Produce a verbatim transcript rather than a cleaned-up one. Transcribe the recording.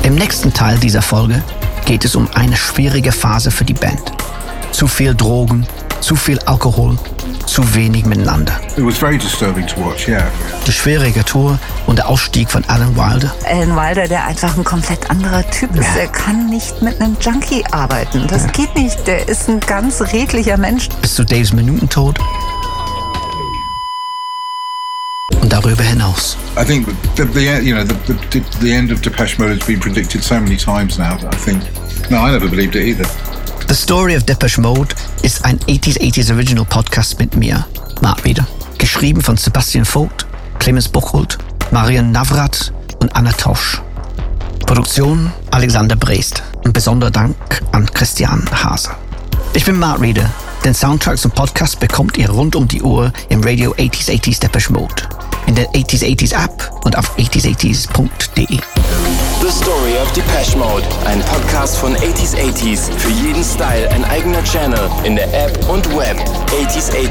Im nächsten Teil dieser Folge geht es um eine schwierige Phase für die Band. Zu viel Drogen, zu viel Alkohol, zu wenig miteinander. It was very disturbing to watch, yeah. Die schwierige Tour und der Ausstieg von Alan Wilder. Alan Wilder, der einfach ein komplett anderer Typ ist. Der kann nicht mit einem Junkie arbeiten. Das ja. geht nicht. Der ist ein ganz redlicher Mensch. Bis zu Daves Minutentod. Und darüber hinaus. I think the, the you know the, the the end of Depeche Mode has been predicted so many times now that I think no, I never believed it either. The Story of Depeche Mode ist ein eighties eighties Original Podcast mit mir, Mark Reeder. Geschrieben von Sebastian Vogt, Clemens Buchholz, Marian Navrat und Anna Tosch. Produktion Alexander Brest. Und besonderer Dank an Christian Hase. Ich bin Mark Reeder. Den Soundtrack zum Podcast bekommt ihr rund um die Uhr im Radio eighties eighties Depeche Mode, in der eighties eighties App und auf eighties eighties punkt de. The Story of Depeche Mode, ein Podcast von eighties eighties. Für jeden Style ein eigener Channel in der App und Web. eighties eighties